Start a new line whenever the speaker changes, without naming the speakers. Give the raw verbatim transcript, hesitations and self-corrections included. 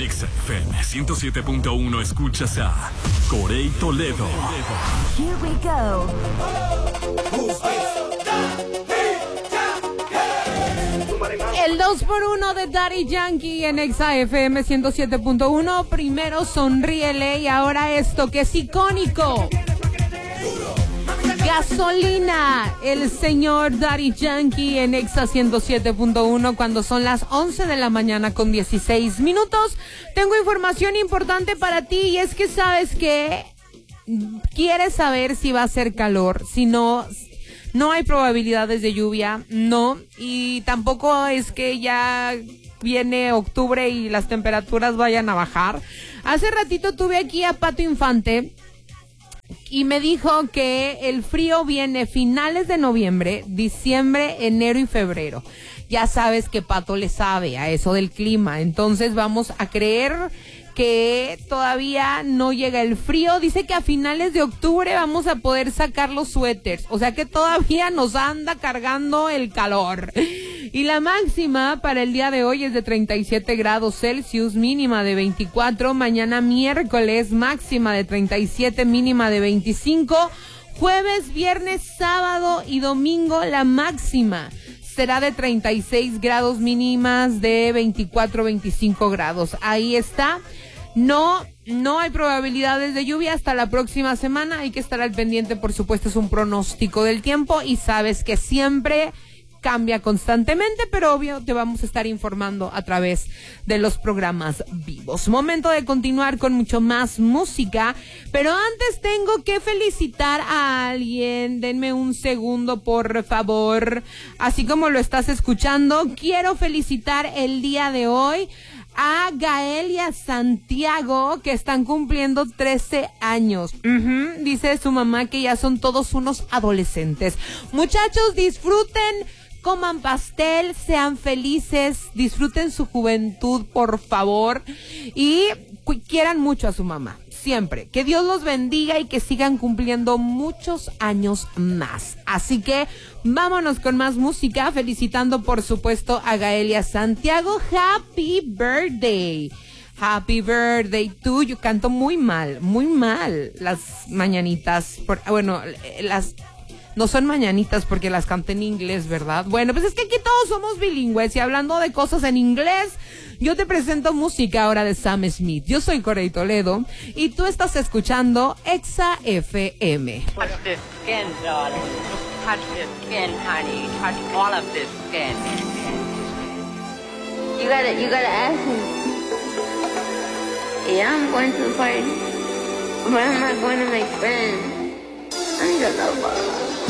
Exa F M ciento siete punto uno escuchas a Corey Toledo.
Here we go. El dos por uno de Daddy Yankee en Exa F M ciento siete punto uno. Primero sonríele y ahora esto que es icónico. Gasolina, el señor Daddy Yankee en Exa ciento siete punto uno cuando son las once de la mañana con dieciséis minutos. Tengo información importante para ti y es que sabes que quieres saber si va a hacer calor, si no, no hay probabilidades de lluvia, no, y tampoco es que ya viene octubre y las temperaturas vayan a bajar. Hace ratito tuve aquí a Pato Infante y me dijo que el frío viene finales de noviembre, diciembre, enero y febrero. Ya sabes que Pato le sabe a eso del clima, entonces vamos a creer que todavía no llega el frío. Dice que a finales de octubre vamos a poder sacar los suéteres, o sea que todavía nos anda cargando el calor. Y la máxima para el día de hoy es de treinta y siete grados Celsius, mínima de veinticuatro. Mañana miércoles, máxima de treinta y siete, mínima de veinticinco. Jueves, viernes, sábado y domingo la máxima será de treinta y seis grados, mínimas de veinticuatro, veinticinco grados. Ahí está. No, no hay probabilidades de lluvia hasta la próxima semana. Hay que estar al pendiente, por supuesto, es un pronóstico del tiempo y sabes que siempre cambia constantemente, pero obvio te vamos a estar informando a través de los programas vivos. Momento de continuar con mucho más música, pero antes tengo que felicitar a alguien. Denme un segundo, por favor. Así como lo estás escuchando, quiero felicitar el día de hoy a Gael y a Santiago, que están cumpliendo trece años. Uh-huh. Dice su mamá que ya son todos unos adolescentes. Muchachos, disfruten, coman pastel, sean felices, disfruten su juventud, por favor, y cu- quieran mucho a su mamá, siempre. Que Dios los bendiga y que sigan cumpliendo muchos años más. Así que vámonos con más música, felicitando por supuesto a Gael y a Santiago. Happy birthday. Happy birthday to you. Canto muy mal, muy mal las mañanitas. Por, bueno, las... No son mañanitas porque las canté en inglés, ¿verdad? Bueno, pues es que aquí todos somos bilingües y hablando de cosas en inglés, yo te presento música ahora de Sam Smith. Yo soy Corey Toledo y tú estás escuchando Exa F M.
Touch this skin, darling. Touch this skin, honey. Touch all of this skin.
You gotta, you gotta ask him. Yeah, I'm going to the party, but I'm not going to make friends. I need a love ball.